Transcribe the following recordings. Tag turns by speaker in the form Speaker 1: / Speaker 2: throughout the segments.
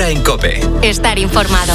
Speaker 1: Herrera en COPE.
Speaker 2: Estar informado.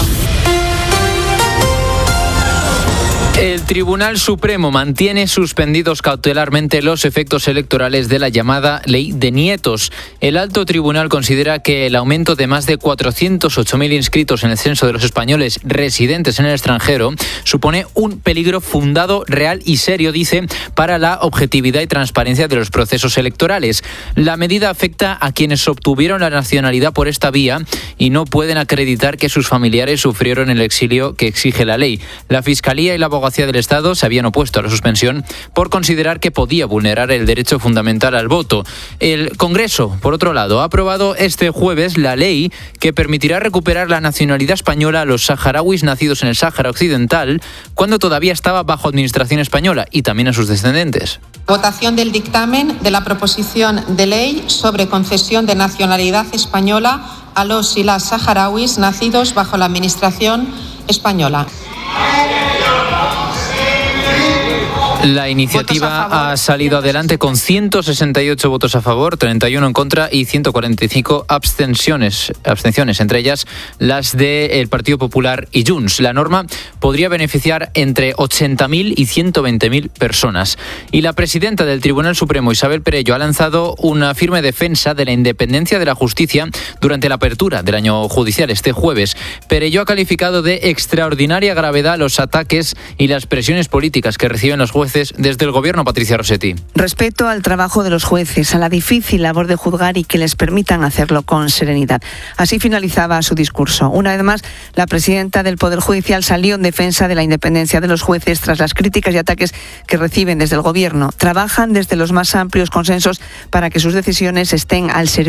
Speaker 3: El Tribunal Supremo mantiene suspendidos cautelarmente los efectos electorales de la llamada Ley de Nietos. El alto tribunal considera que el aumento de más de 408.000 inscritos en el censo de los españoles residentes en el extranjero supone un peligro fundado, real y serio, dice, para la objetividad y transparencia de los procesos electorales. La medida afecta a quienes obtuvieron la nacionalidad por esta vía y no pueden acreditar que sus familiares sufrieron el exilio que exige la ley. La Fiscalía y la Abogacía del Estado se habían opuesto a la suspensión por considerar que podía vulnerar el derecho fundamental al voto. El Congreso, por otro lado, ha aprobado este jueves la ley que permitirá recuperar la nacionalidad española a los saharauis nacidos en el Sáhara Occidental cuando todavía estaba bajo administración española y también a sus descendientes.
Speaker 4: Votación del dictamen de la proposición de ley sobre concesión de nacionalidad española a los y las saharauis nacidos bajo la administración española.
Speaker 3: La iniciativa ha salido adelante con 168 votos a favor, 31 en contra y 145 abstenciones, entre ellas las del Partido Popular y Junts. La norma podría beneficiar entre 80.000 y 120.000 personas. Y la presidenta del Tribunal Supremo, Isabel Perello, ha lanzado una firme defensa de la independencia de la justicia durante la apertura del año judicial este jueves. Perello ha calificado de extraordinaria gravedad los ataques y las presiones políticas que reciben los jueces desde el gobierno. Patricia Rossetti.
Speaker 5: Respeto al trabajo de los jueces, a la difícil labor de juzgar y que les permitan hacerlo con serenidad. Así finalizaba su discurso. Una vez más, la presidenta del Poder Judicial salió en defensa de la independencia de los jueces tras las críticas y ataques que reciben desde el gobierno. Trabajan desde los más amplios consensos para que sus decisiones estén al servicio